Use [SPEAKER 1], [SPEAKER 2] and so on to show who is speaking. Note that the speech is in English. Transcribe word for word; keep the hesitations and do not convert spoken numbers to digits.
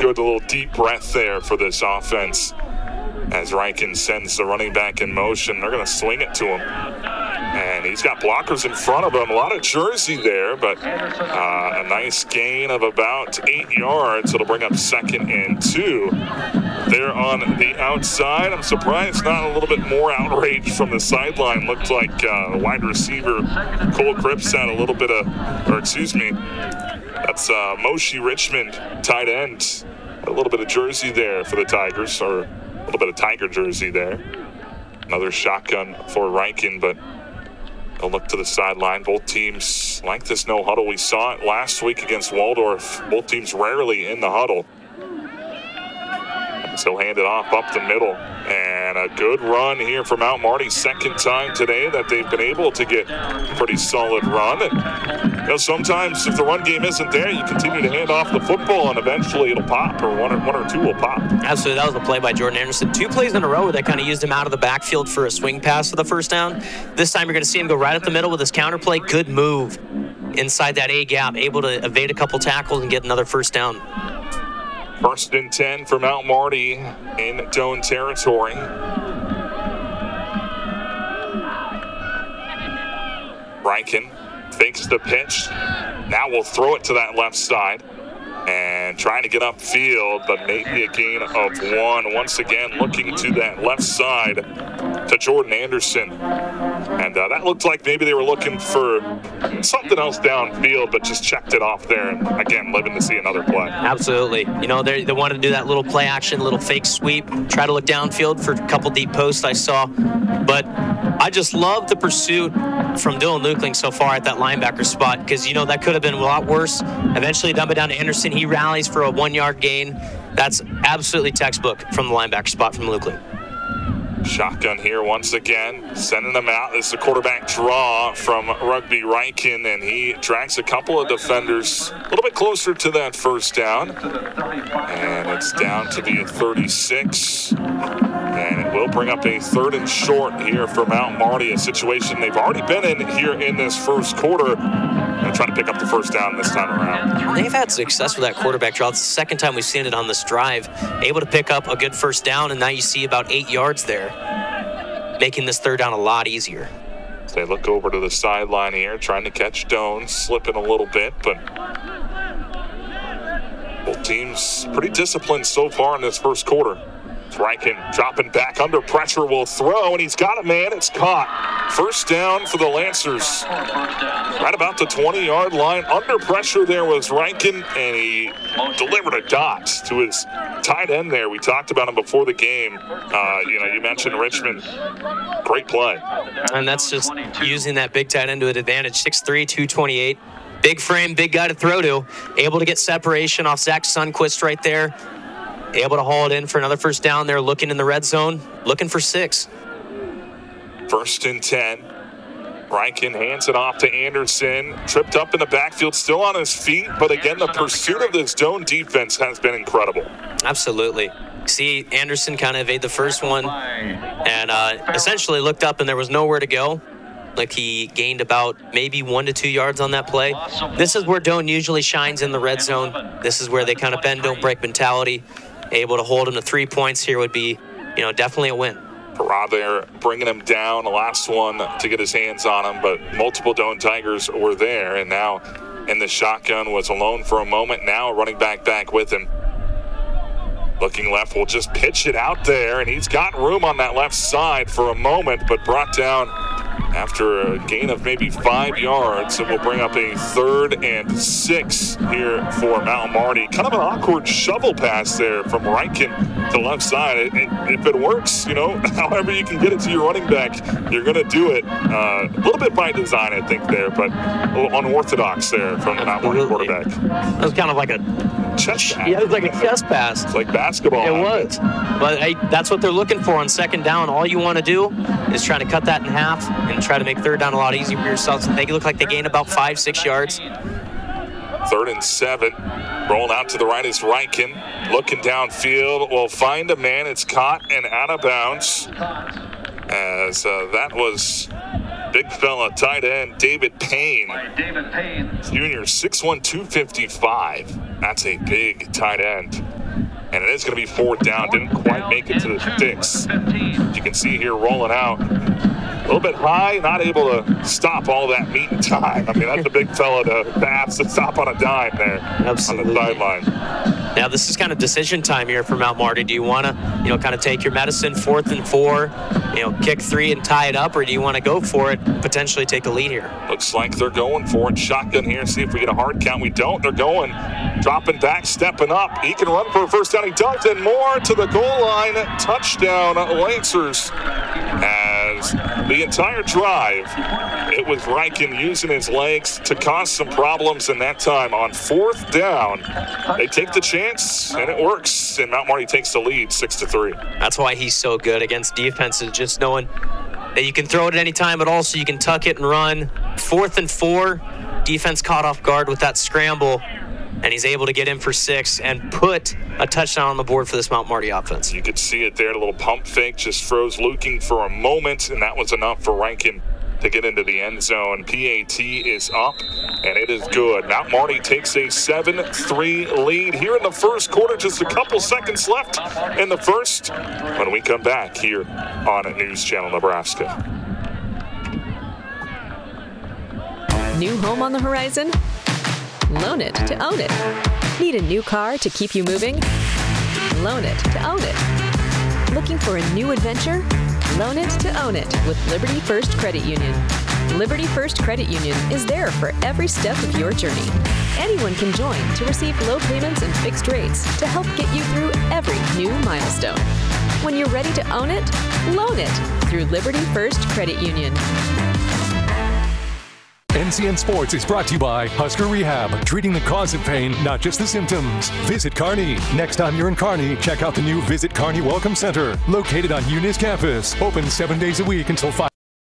[SPEAKER 1] good little deep breath there for this offense. As Riken sends the running back in motion, they're going to swing it to him. And he's got blockers in front of him. A lot of jersey there, but uh, a nice gain of about eight yards. It'll bring up second and two. There on the outside. I'm surprised not a little bit more outrage from the sideline. Looked like uh, wide receiver Cole Cripps had a little bit of, or excuse me, that's uh, Moshe Richmond, tight end. A little bit of jersey there for the Tigers, or a little bit of Tiger jersey there. Another shotgun for Riken, but they'll look to the sideline. Both teams like this no huddle. We saw it last week against Waldorf. Both teams rarely in the huddle. So hand it off up the middle. And a good run here for Mount Marty. Second time today that they've been able to get a pretty solid run. And you know, sometimes if the run game isn't there, you continue to hand off the football and eventually it'll pop, or one or, one or two will pop.
[SPEAKER 2] Absolutely. That was a play by Jordan Anderson. Two plays in a row where they kind of used him out of the backfield for a swing pass for the first down. This time you're going to see him go right up the middle with his counter play. Good move inside that A gap, able to evade a couple tackles and get another first down.
[SPEAKER 1] First and ten for Mount Marty in Doane territory. Riken fakes the pitch. Now we'll throw it to that left side. And trying to get upfield, but maybe a gain of one. Once again, looking to that left side to Jordan Anderson. And uh, that looked like maybe they were looking for something else downfield, but just checked it off there. And again, living to see another play.
[SPEAKER 2] Absolutely. You know, they they wanted to do that little play action, little fake sweep, try to look downfield for a couple deep posts I saw. But I just love the pursuit from Dylan Lukling so far at that linebacker spot, because, you know, that could have been a lot worse. Eventually dump it down to Anderson. He rallies for a one-yard gain. That's absolutely textbook from the linebacker spot from Lukling.
[SPEAKER 1] Shotgun here once again, sending them out. This is a quarterback draw from Rugby Riken, and he drags a couple of defenders a little bit closer to that first down. And it's down to the thirty-six. And it will bring up a third and short here for Mount Marty, a situation they've already been in here in this first quarter. And trying to pick up the first down this time around.
[SPEAKER 2] They've had success with that quarterback draw. It's the second time we've seen it on this drive. Able to pick up a good first down, and now you see about eight yards there, making this third down a lot easier.
[SPEAKER 1] They look over to the sideline here, trying to catch Doane, slipping a little bit, but both teams pretty disciplined so far in this first quarter. Riken dropping back under pressure, will throw, and he's got a man. It's caught. First down for the Lancers. Right about the twenty-yard line. Under pressure there was Riken, and he delivered a dot to his tight end there. We talked about him before the game. Uh, you know, you mentioned Richmond. Great play.
[SPEAKER 2] And that's just using that big tight end to an advantage. six three, two twenty-eight. Big frame, big guy to throw to. Able to get separation off Zach Sundquist right there. Able to haul it in for another first down there, looking in the red zone, looking for six.
[SPEAKER 1] First and ten. Riken hands it off to Anderson. Tripped up in the backfield, still on his feet. But again, the pursuit of this Doane defense has been incredible.
[SPEAKER 2] Absolutely. See Anderson kind of evade the first one and uh, essentially looked up and there was nowhere to go. Like he gained about maybe one to two yards on that play. This is where Doane usually shines in the red zone. This is where they kind of bend, don't break mentality. Able to hold him to three points here would be, you know, definitely a win.
[SPEAKER 1] Parra there bringing him down, the last one to get his hands on him, but multiple Doane Tigers were there, and now in the shotgun was alone for a moment. Now running back back with him. Looking left, will just pitch it out there, and he's got room on that left side for a moment, but brought down after a gain of maybe five yards. It will bring up a third and six here for Mount Marty. Kind of an awkward shovel pass there from Riken to left side. It, it, if it works, you know, however you can get it to your running back, you're going to do it. Uh, a little bit by design, I think, there, but a little unorthodox there from the Mount Marty quarterback.
[SPEAKER 2] It was kind of like a
[SPEAKER 1] chest pass.
[SPEAKER 2] Yeah, it was like a chest pass.
[SPEAKER 1] It's like basketball.
[SPEAKER 2] It was. But hey, that's what they're looking for on second down. All you want to do is try to cut that in half and try to make third down a lot easier for yourself. So they look like they gained about five, six yards.
[SPEAKER 1] Third and seven. Rolling out to the right is Riken. Looking downfield. Will find a man. It's caught and out of bounds. As uh, that was big fella tight end David Payne.
[SPEAKER 3] David Payne.
[SPEAKER 1] Junior, six one, two fifty-five. That's a big tight end. and it is going to be fourth down. Didn't quite make it to the sticks. You can see here rolling out a little bit high, not able to stop all that meat and time. I mean, that's a big fella to pass to stop on a dime there.
[SPEAKER 2] Absolutely.
[SPEAKER 1] On the sideline.
[SPEAKER 2] Now, this is kind of decision time here for Mount Marty. Do you want to, you know, kind of take your medicine, fourth and four, you know, kick three and tie it up, or do you want to go for it, potentially take a lead here?
[SPEAKER 1] Looks like they're going for it. Shotgun here, see if we get a hard count. We don't. They're going, dropping back, stepping up. He can run for a first down. He does, and more to the goal line. Touchdown, Lancers. As the entire drive, it was Riken using his legs to cause some problems, and that time on fourth down, they take the chance, and it works, and Mount Marty takes the lead, six to three.
[SPEAKER 2] That's why he's so good against defenses, just knowing that you can throw it at any time, but also you can tuck it and run. Fourth and four, defense caught off guard with that scramble, and he's able to get in for six and put a touchdown on the board for this Mount Marty offense.
[SPEAKER 1] You could see it there, a little pump fake, just froze Luking for a moment, and that was enough for Riken to get into the end zone. P A T is up, and it is good. Mount Marty takes a seven three lead here in the first quarter. Just a couple seconds left in the first when we come back here on News Channel Nebraska.
[SPEAKER 3] New home on the horizon? Loan it to own it. Need a new car to keep you moving? Loan it to own it. Looking for a new adventure? Loan it to own it with Liberty First Credit Union. Liberty First Credit Union is there for every step of your journey. Anyone can join to receive low payments and fixed rates to help get you through every new milestone. When you're ready to own it, loan it through Liberty First Credit Union.
[SPEAKER 4] N C N Sports is brought to you by Husker Rehab, treating the cause of pain, not just the symptoms. Visit Kearney. Next time you're in Kearney, check out the new Visit Kearney Welcome Center, located on Eunice campus. Open seven days a week until five.